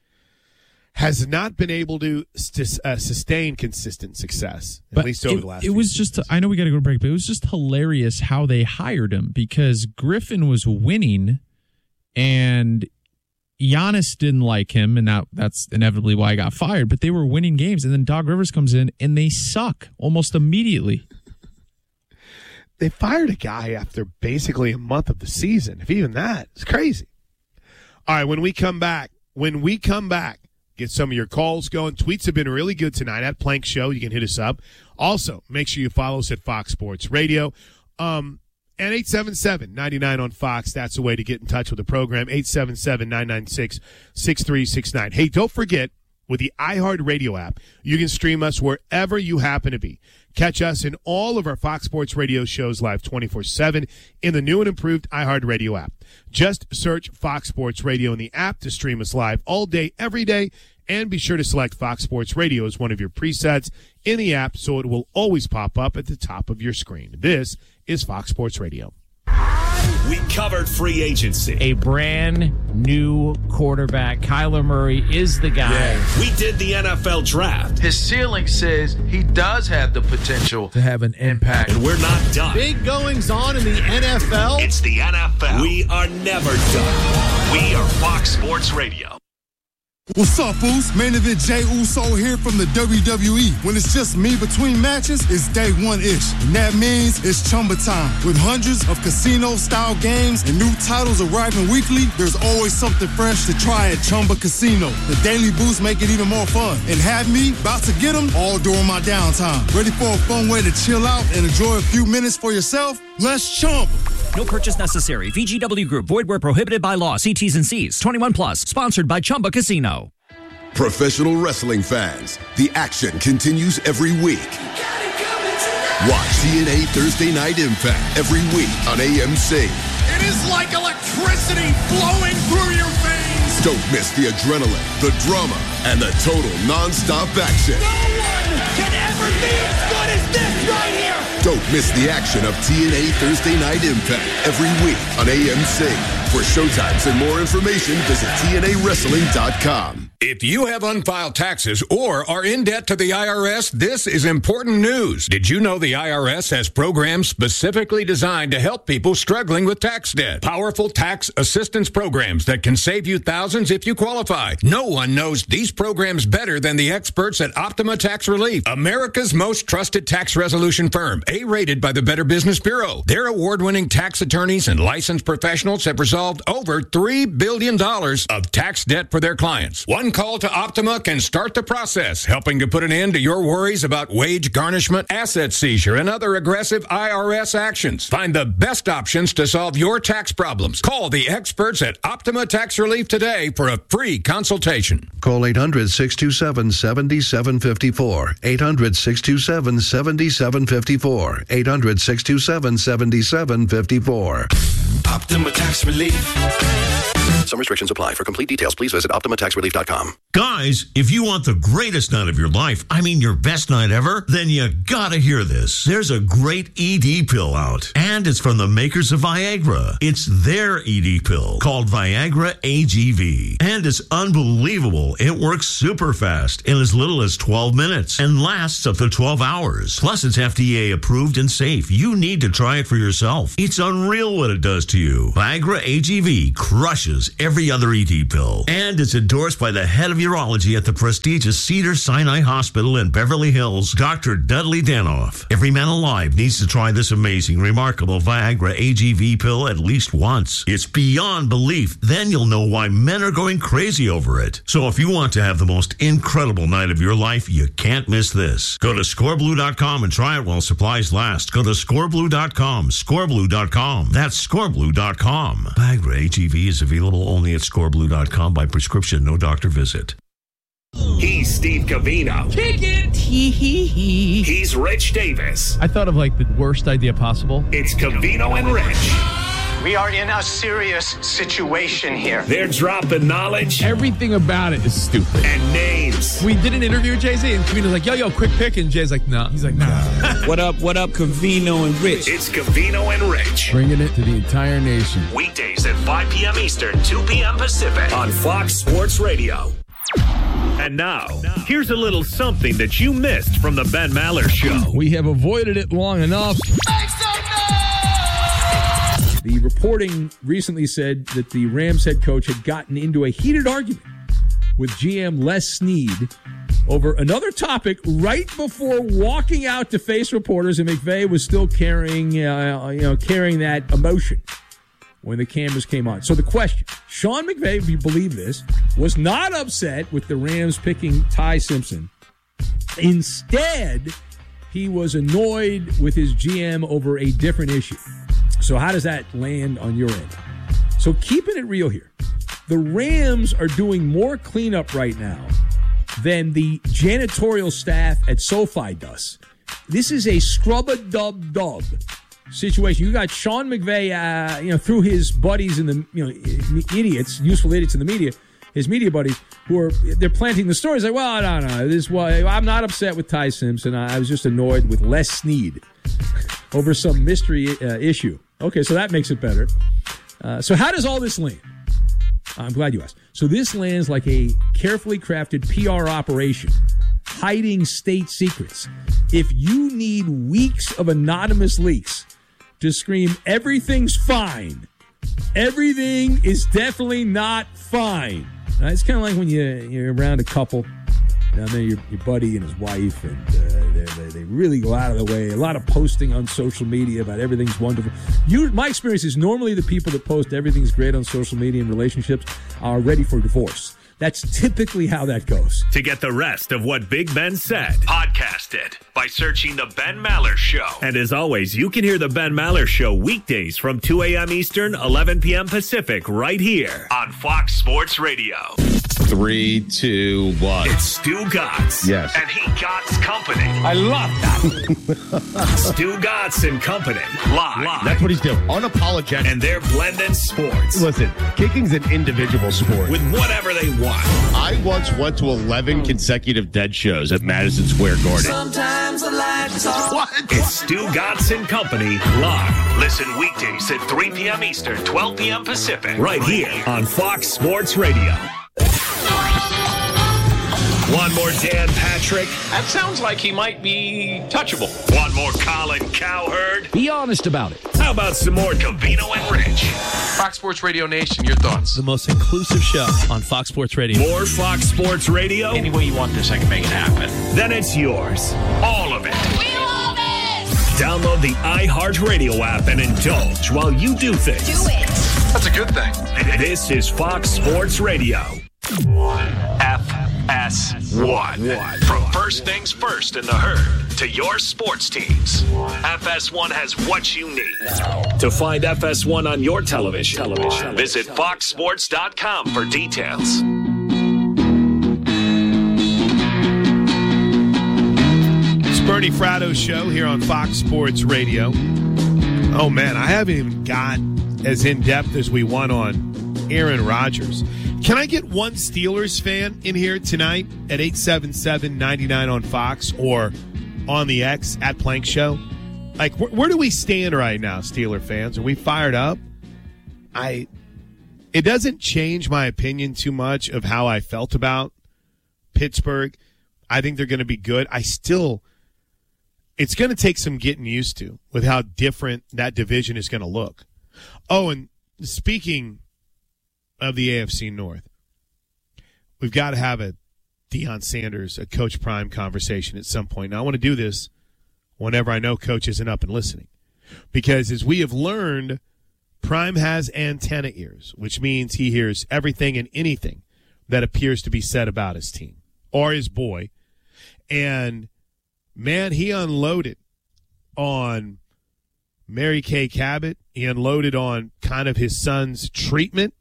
has not been able to st- uh, sustain consistent success, at but least over it, the last It few was seasons. just, I know we got to go to break, but it was just hilarious how they hired him because Griffin was winning and Giannis didn't like him, and that, that's inevitably why he got fired, but they were winning games, and then Doc Rivers comes in and they suck almost immediately. They fired a guy after basically a month of the season, if even that. It's crazy. All right, when we come back, when we come back, get some of your calls going. Tweets have been really good tonight at Plank Show. You can hit us up. Also, make sure you follow us at Fox Sports Radio. Um, and eight seven seven, nine nine on Fox. That's the way to get in touch with the program. eight seven seven, nine nine six, six three six nine. Hey, don't forget, with the iHeartRadio app, you can stream us wherever you happen to be. Catch us in all of our Fox Sports Radio shows live twenty-four seven in the new and improved iHeartRadio app. Just search Fox Sports Radio in the app to stream us live all day, every day, and be sure to select Fox Sports Radio as one of your presets in the app so it will always pop up at the top of your screen. This is Fox Sports Radio. We covered free agency. A brand new quarterback. Kyler Murray is the guy. Yeah. We did the N F L draft. His ceiling says he does have the potential to have an impact. And we're not done. Big goings on in the N F L. It's the N F L. We are never done. We are Fox Sports Radio. What's up, Foos? Main event Jey Uso here from the W W E. When it's just me between matches, it's day one-ish. And that means it's Chumba time. With hundreds of casino-style games and new titles arriving weekly, there's always something fresh to try at Chumba Casino. The daily boosts make it even more fun. And have me about to get them all during my downtime. Ready for a fun way to chill out and enjoy a few minutes for yourself? Let's Chumba. No purchase necessary. V G W Group. Void where prohibited by law. See T's and C's. twenty-one plus. Sponsored by Chumba Casino. Professional wrestling fans, the action continues every week. Watch T N A Thursday Night Impact every week on A M C. It is like electricity flowing through your veins. Don't miss the adrenaline, the drama, and the total non-stop action. No one can ever be as good as this right here. Don't miss the action of T N A Thursday Night Impact every week on A M C. For showtimes and more information, visit T N A wrestling dot com. If you have unfiled taxes or are in debt to the I R S, this is important news. Did you know the I R S has programs specifically designed to help people struggling with tax debt? Powerful tax assistance programs that can save you thousands if you qualify. No one knows these programs better than the experts at Optima Tax Relief, America's most trusted tax resolution firm, A-rated by the Better Business Bureau. Their award-winning tax attorneys and licensed professionals have resolved over three billion dollars of tax debt for their clients. One call to Optima can start the process, helping to put an end to your worries about wage garnishment, asset seizure, and other aggressive I R S actions. Find the best options to solve your tax problems. Call the experts at Optima Tax Relief today for a free consultation. Call eight hundred, six two seven, seven seven five four. eight hundred, six two seven, seven seven five four. eight hundred, six two seven, seven seven five four. Optima Tax Relief. Some restrictions apply. For complete details, please visit Optima Tax Relief dot com. Guys, if you want the greatest night of your life, I mean your best night ever, then you gotta hear this. There's a great E D pill out, and it's from the makers of Viagra. It's their E D pill called Viagra A G V, and it's unbelievable. It works super fast in as little as twelve minutes and lasts up to twelve hours. Plus, it's F D A approved and safe. You need to try it for yourself. It's unreal what it does to you. Viagra A G V crushes every other E D pill, and it's endorsed by the head of urology at the prestigious Cedars-Sinai Hospital in Beverly Hills, Doctor Dudley Danoff. Every man alive needs to try this amazing, remarkable Viagra A G V pill at least once. It's beyond belief. Then you'll know why men are going crazy over it. So if you want to have the most incredible night of your life, you can't miss this. Go to score blue dot com and try it while supplies last. Go to score blue dot com, score blue dot com. That's score blue dot com. Viagra A G V is available only at score blue dot com by prescription, no doctor visit. He's Steve Covino. Kick it. Hee hee hee. He's Rich Davis. I thought of like the worst idea possible. It's Covino and Rich. We are in a serious situation here. They're dropping knowledge. Everything about it is stupid. And names. We did an interview with Jay-Z, and Covino's like, yo, yo, quick pick. And Jay's like, no. Nah. He's like, nah. What up, what up, Covino and Rich? It's Covino and Rich. Bringing it to the entire nation. Weekdays at five p.m. Eastern, two p.m. Pacific on Fox Sports Radio. And now, here's a little something that you missed from the Ben Maller Show. We have avoided it long enough. The reporting recently said that the Rams head coach had gotten into a heated argument with G M Les Snead over another topic right before walking out to face reporters, and McVay was still carrying, uh, you know, carrying that emotion when the cameras came on. So the question, Sean McVay, if you believe this, was not upset with the Rams picking Ty Simpson. Instead, he was annoyed with his G M over a different issue. So how does that land on your end? So keeping it real here, the Rams are doing more cleanup right now than the janitorial staff at SoFi does. This is a scrub-a-dub-dub situation. You got Sean McVay, uh, you know, through his buddies and the, you know, idiots, useful idiots in the media, his media buddies, who are, they're planting the stories like, well, no, no, this is why I'm not upset with Ty Simpson. I was just annoyed with Les Snead over some mystery uh, issue. Okay, so that makes it better. Uh, so how does all this land? I'm glad you asked. So this lands like a carefully crafted P R operation, hiding state secrets. If you need weeks of anonymous leaks to scream, everything's fine, everything is definitely not fine. Uh, it's kind of like when you, you're around a couple, down there, your, your buddy and his wife, and uh, they, they, they really go out of the way. A lot of posting on social media about everything's wonderful. You, my experience is normally the people that post everything's great on social media and relationships are ready for divorce. That's typically how that goes. To get the rest of what Big Ben said, podcast it by searching The Ben Maller Show. And as always, you can hear The Ben Maller Show weekdays from two a.m. Eastern, eleven p.m. Pacific, right here on Fox Sports Radio. Three, two, one. It's Stu Gatz. Yes. And he Gatz Company. I love that. Stu Gatz and Company. Live. Live. That's what he's doing. Unapologetic. And they're blending sports. Listen, kicking's an individual sport. With whatever they want. I once went to eleven consecutive dead shows at Madison Square Garden. Sometimes I like to talk. What? It's Stu Gatz and Company live. Listen weekdays at three p.m. Eastern, twelve p.m. Pacific. Right here on Fox Sports Radio. One more Dan Patrick. That sounds like he might be touchable. One more Colin Cowherd. Be honest about it. How about some more Covino and Rich? Fox Sports Radio Nation, your thoughts? The most inclusive show on Fox Sports Radio. More Fox Sports Radio? Any way you want this, I can make it happen. Then it's yours. All of it. We love it! Download the iHeartRadio app and indulge while you do things. Do it! That's a good thing. This is Fox Sports Radio. F S one. From first things first in the herd to your sports teams, F S one has what you need. To find F S one on your television, television. visit fox sports dot com for details. It's Bernie Fratto's show here on Fox Sports Radio. Oh, man, I haven't even got as in-depth as we want on Aaron Rodgers. Can I get one Steelers fan in here tonight at eight seven seven, nine nine on Fox or on the X at Plank Show? Like, wh- where do we stand right now, Steeler fans? Are we fired up? I. It doesn't change my opinion too much of how I felt about Pittsburgh. I think they're going to be good. I still, it's going to take some getting used to with how different that division is going to look. Oh, and speaking of the A F C North, we've got to have a Deion Sanders, a Coach Prime conversation at some point. Now, I want to do this whenever I know Coach isn't up and listening. Because as we have learned, Prime has antenna ears, which means he hears everything and anything that appears to be said about his team or his boy. And, man, he unloaded on Mary Kay Cabot. He unloaded on kind of his son's treatment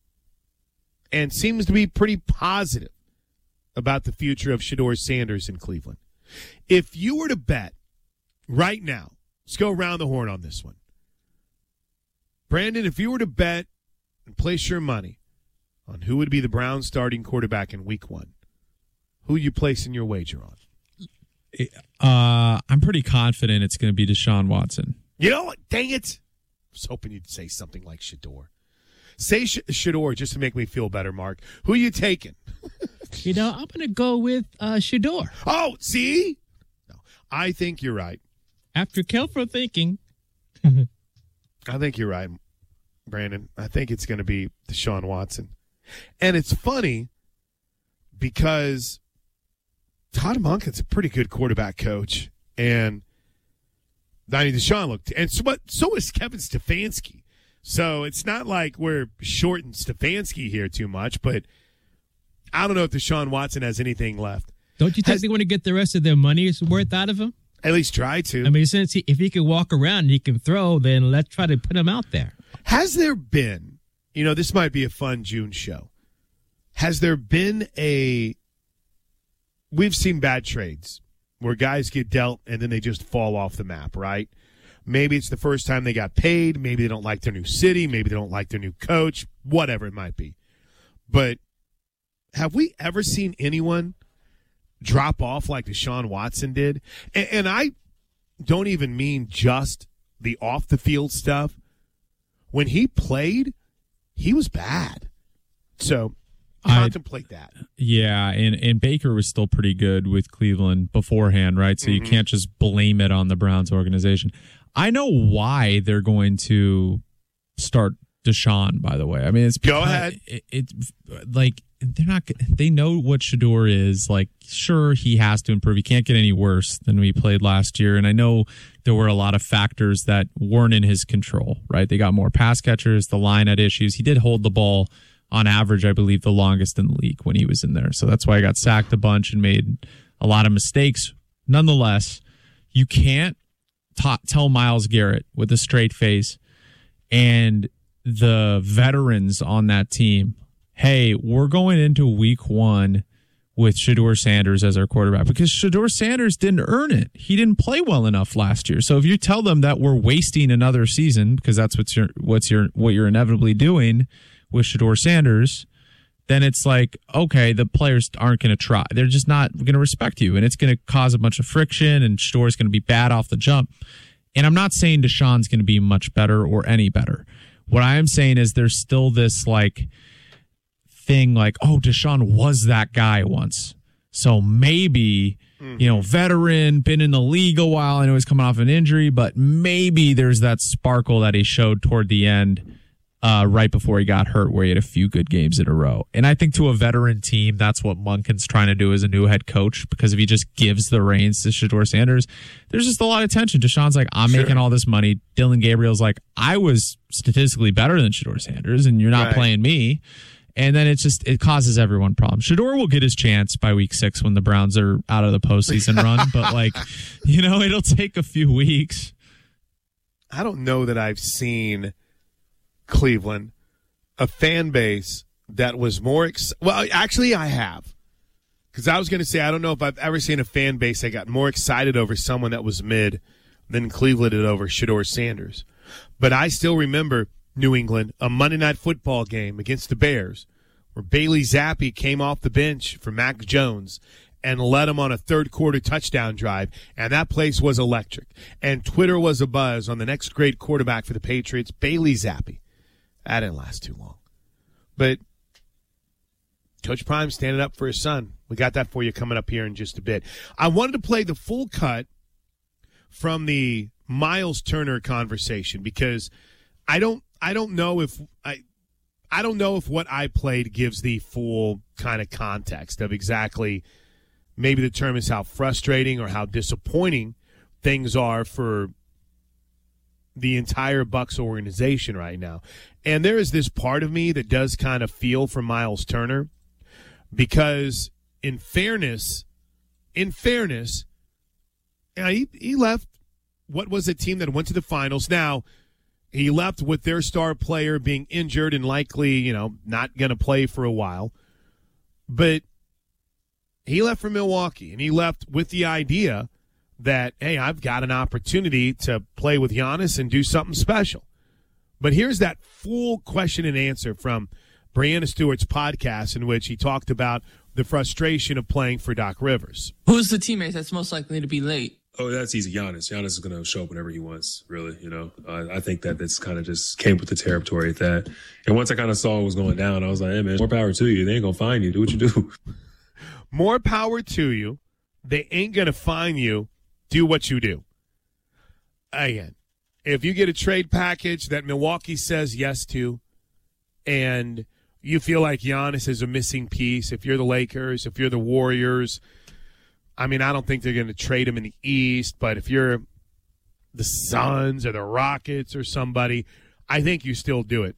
and seems to be pretty positive about the future of Shedeur Sanders in Cleveland. If you were to bet right now, let's go around the horn on this one. Brandon, if you were to bet and place your money on who would be the Browns starting quarterback in week one, who are you placing your wager on? Uh, I'm pretty confident it's going to be Deshaun Watson. You know what? Dang it. I was hoping you'd say something like Shedeur. Say Sh- Shedeur just to make me feel better, Mark. Who are you taking? You know, I'm going to go with uh, Shedeur. Oh, see? No, I think you're right. After careful thinking. I think you're right, Brandon. I think it's going to be Deshaun Watson. And it's funny because Todd Monken's a pretty good quarterback coach. And I mean, Deshaun looked, and so, but so is Kevin Stefanski. So it's not like we're shorting Stefanski here too much, but I don't know if Deshaun Watson has anything left. Don't you think has, they want to get the rest of their money's worth out of him? At least try to. I mean, since he, if he can walk around and he can throw, then let's try to put him out there. Has there been, you know, this might be a fun June show. Has there been a, we've seen bad trades where guys get dealt and then they just fall off the map, right? Maybe it's the first time they got paid. Maybe they don't like their new city. Maybe they don't like their new coach, whatever it might be. But have we ever seen anyone drop off like Deshaun Watson did? And, and I don't even mean just the off-the-field stuff. When he played, he was bad. So contemplate I, that. Yeah, and, and Baker was still pretty good with Cleveland beforehand, right? So mm-hmm. you can't just blame it on the Browns organization. I know why they're going to start Deshaun, by the way. I mean, it's go ahead. It, it like they're not. They know what Shedeur is. Like, sure, he has to improve. He can't get any worse than we played last year. And I know there were a lot of factors that weren't in his control. Right? They got more pass catchers. The line had issues. He did hold the ball on average, I believe, the longest in the league when he was in there. So that's why I got sacked a bunch and made a lot of mistakes. Nonetheless, you can't ta- tell Myles Garrett with a straight face and the veterans on that team, hey, we're going into week one with Shedeur Sanders as our quarterback, because Shedeur Sanders didn't earn it. He didn't play well enough last year. So if you tell them that we're wasting another season, because that's what's your what's your what you're inevitably doing with Shedeur Sanders, then it's like, okay, the players aren't going to try. They're just not going to respect you, and it's going to cause a bunch of friction, and Shedeur's going to be bad off the jump. And I'm not saying Deshaun's going to be much better or any better. What I am saying is there's still this like thing like, oh, Deshaun was that guy once. So maybe, mm-hmm. you know, veteran, been in the league a while. I know he's coming off an injury, but maybe there's that sparkle that he showed toward the end uh, right before he got hurt where he had a few good games in a row. And I think to a veteran team, that's what Monken's trying to do as a new head coach, because if he just gives the reins to Shedeur Sanders, there's just a lot of tension. Deshaun's like, I'm sure. making all this money. Dylan Gabriel's like, I was statistically better than Shedeur Sanders, and you're not right. playing me. And then it's just, it causes everyone problems. Shedeur will get his chance by week six when the Browns are out of the postseason run. But, like, you know, it'll take a few weeks. I don't know that I've seen Cleveland, a fan base that was more ex- – well, actually I have. Because I was going to say I don't know if I've ever seen a fan base that got more excited over someone that was mid than Cleveland did over Shedeur Sanders. But I still remember New England, a Monday Night Football game against the Bears, where Bailey Zappi came off the bench for Mac Jones and led him on a third-quarter touchdown drive, and that place was electric. And Twitter was abuzz on the next great quarterback for the Patriots, Bailey Zappi. That didn't last too long. But Coach Prime standing up for his son. We got that for you coming up here in just a bit. I wanted to play the full cut from the Miles Turner conversation because I don't I don't know if I I don't know if what I played gives the full kind of context of exactly, maybe the term is how frustrating or how disappointing things are for the entire Bucs organization right now. And there is this part of me that does kind of feel for Miles Turner because in fairness, in fairness, you know, he, he left what was a team that went to the finals. Now, he left with their star player being injured and likely, you know, not going to play for a while. But he left for Milwaukee, and he left with the idea that, hey, I've got an opportunity to play with Giannis and do something special. But here's that full question and answer from Brianna Stewart's podcast in which he talked about the frustration of playing for Doc Rivers. Who's the teammate that's most likely to be late? Oh, that's easy. Giannis. Giannis is going to show up whenever he wants, really. You know, uh, I think that this kind of just came with the territory at that. And once I kind of saw what was going down, I was like, hey, man, more power to you. They ain't going to find you. Do what you do. More power to you. They ain't going to find you. Do what you do. Again, if you get a trade package that Milwaukee says yes to and you feel like Giannis is a missing piece, if you're the Lakers, if you're the Warriors, I mean, I don't think they're going to trade him in the East, but if you're the Suns or the Rockets or somebody, I think you still do it.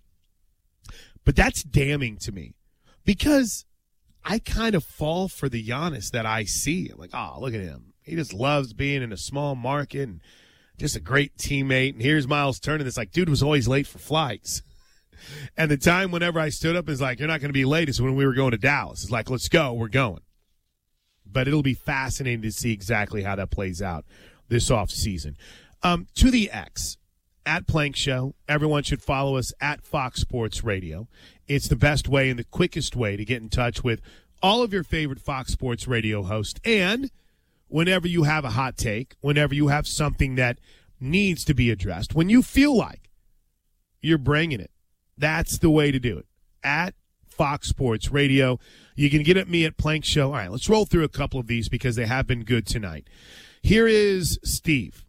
But that's damning to me because I kind of fall for the Giannis that I see. I'm like, oh, look at him. He just loves being in a small market and just a great teammate. And here's Miles Turner. It's like, dude was always late for flights. And the time whenever I stood up is like, you're not going to be late is when we were going to Dallas. It's like, let's go. We're going. But it'll be fascinating to see exactly how that plays out this offseason. Um, to the X, at Plank Show, everyone should follow us at Fox Sports Radio. It's the best way and the quickest way to get in touch with all of your favorite Fox Sports Radio hosts. And whenever you have a hot take, whenever you have something that needs to be addressed, when you feel like you're bringing it, that's the way to do it. At Fox Sports Radio. You can get at me at Plank Show. All right, let's roll through a couple of these because they have been good tonight. Here is Steve.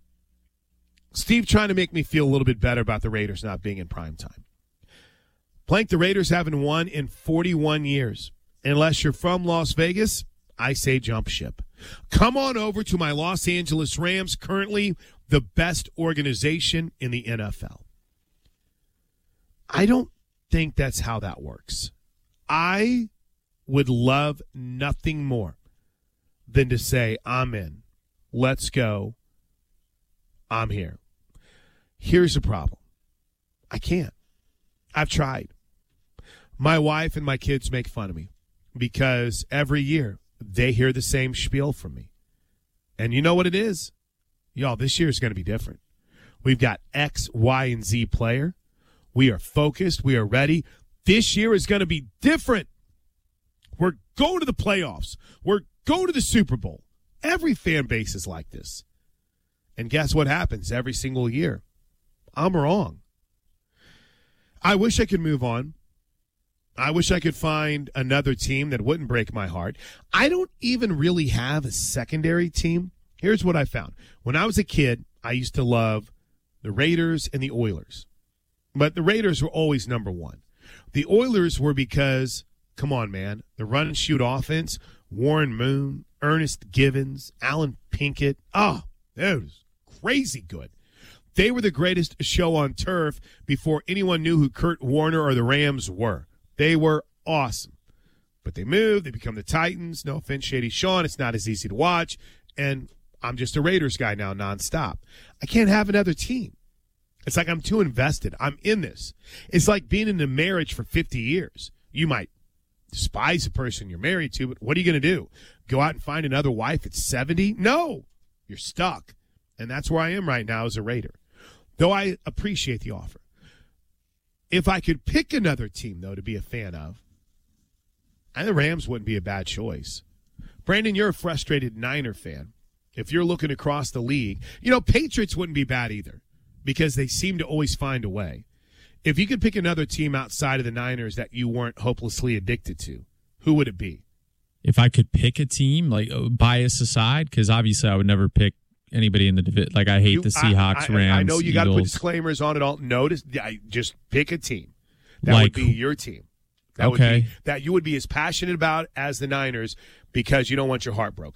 Steve trying to make me feel a little bit better about the Raiders not being in prime time. Plank, the Raiders haven't won in forty-one years. Unless you're from Las Vegas, I say jump ship. Come on over to my Los Angeles Rams, currently the best organization in the N F L. I don't think that's how that works. I would love nothing more than to say, I'm in. Let's go. I'm here. Here's the problem. I can't. I've tried. My wife and my kids make fun of me because every year they hear the same spiel from me. And you know what it is? Y'all, this year is going to be different. We've got X, Y, and Z player. We are focused. We are ready. This year is going to be different. We're going to the playoffs. We're going to the Super Bowl. Every fan base is like this. And guess what happens every single year? I'm wrong. I wish I could move on. I wish I could find another team that wouldn't break my heart. I don't even really have a secondary team. Here's what I found. When I was a kid, I used to love the Raiders and the Oilers. But the Raiders were always number one. The Oilers were because, come on, man, the run-and-shoot offense, Warren Moon, Ernest Givens, Alan Pinkett. Oh, that was crazy good. They were the greatest show on turf before anyone knew who Kurt Warner or the Rams were. They were awesome. But they moved. They become the Titans. No offense, Shady Sean. It's not as easy to watch. And I'm just a Raiders guy now nonstop. I can't have another team. It's like I'm too invested. I'm in this. It's like being in a marriage for fifty years. You might despise the person you're married to, but what are you going to do? Go out and find another wife at seventy? No. You're stuck. And that's where I am right now as a Raider. Though I appreciate the offer. If I could pick another team, though, to be a fan of, I think the Rams wouldn't be a bad choice. Brandon, you're a frustrated Niner fan. If you're looking across the league, you know, Patriots wouldn't be bad either because they seem to always find a way. If you could pick another team outside of the Niners that you weren't hopelessly addicted to, who would it be? If I could pick a team, like bias aside, because obviously I would never pick anybody in the division. Like I hate you, the Seahawks, I, I, Rams, I know you got to put disclaimers on it all. Notice, I just pick a team. That like, would be your team. That okay. Would be, that you would be as passionate about as the Niners because you don't want your heart broken.